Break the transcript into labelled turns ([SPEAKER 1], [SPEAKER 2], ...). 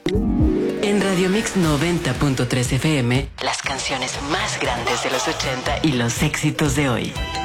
[SPEAKER 1] En Radio Mix 90.3 FM, las canciones más grandes de los 80 y los éxitos de hoy.